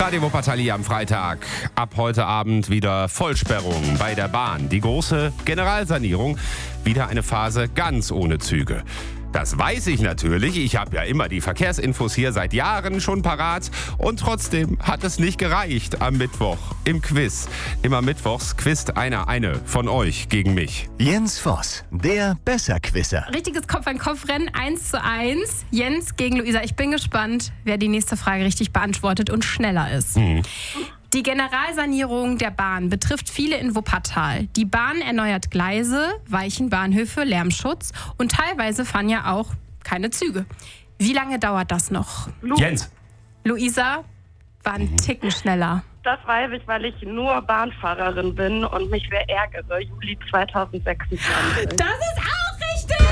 Radio Wuppertal hier am Freitag. Ab heute Abend wieder Vollsperrung bei der Bahn. Die große Generalsanierung. Wieder eine Phase ganz ohne Züge. Das weiß ich natürlich. Ich habe ja immer die Verkehrsinfos hier seit Jahren schon parat. Und trotzdem hat es nicht gereicht am Mittwoch im Quiz. Immer mittwochs quizt eine von euch gegen mich. Jens Voss, der Besserquisser. Richtiges Kopf-an-Kopf-Rennen, 1:1. Jens gegen Luisa. Ich bin gespannt, wer die nächste Frage richtig beantwortet und schneller ist. Die Generalsanierung der Bahn betrifft viele in Wuppertal. Die Bahn erneuert Gleise, weichen Bahnhöfe, Lärmschutz und teilweise fahren ja auch keine Züge. Wie lange dauert das noch? Jens. Luisa war ein Ticken schneller. Das weiß ich, weil ich nur Bahnfahrerin bin und mich sehr ärgere. Juli 2026. Das ist auch richtig!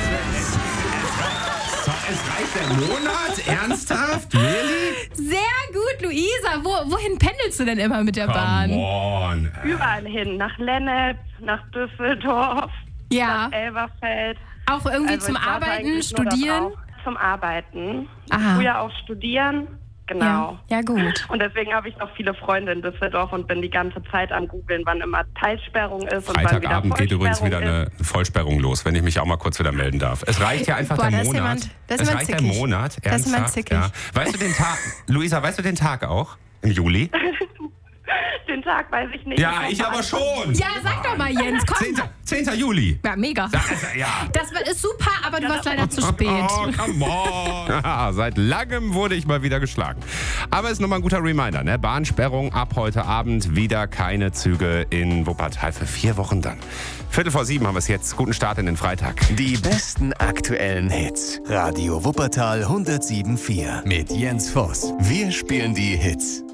Es reicht der Monat? Ernsthaft? Really? Sehr gut, Luisa. Wohin pendelst du denn immer mit der Bahn? Come on. Überall hin. Nach Lennep, nach Düsseldorf, Ja, nach Elberfeld. auch irgendwie Also zum ich warte Arbeiten, eigentlich nur Studieren? darauf. Zum Arbeiten. Aha. Früher auch studieren. Genau. Ja, gut. Und deswegen habe ich noch viele Freunde in Düsseldorf und bin die ganze Zeit am Googeln, wann immer Teilsperrung ist und wann wieder Freitagabend geht übrigens wieder Vollsperrung eine Vollsperrung los, wenn ich mich auch mal kurz wieder melden darf. Es reicht ja einfach Boah, der da ist Monat. jemand- da ist Es jemand reicht der zickig. Monat. Da ist jemand Ernsthaft, zickig. ja. Weißt du den Tag, Luisa, weißt du den Tag auch? Im Juli? ist. Den Tag weiß ich nicht. Ja, ich aber schon. Ja, sag doch mal, Jens, komm. 10. Juli. Ja, mega. Ja. Das ist super, aber du warst leider zu spät. Oh, come on. Ja, seit langem wurde ich mal wieder geschlagen. Aber ist nochmal ein guter Reminder, ne? Bahnsperrung ab heute Abend. Wieder keine Züge in Wuppertal für 4 Wochen dann. 6:45 haben wir es jetzt. Guten Start in den Freitag. Die besten aktuellen Hits. Radio Wuppertal 107.4 mit Jens Voss. Wir spielen die Hits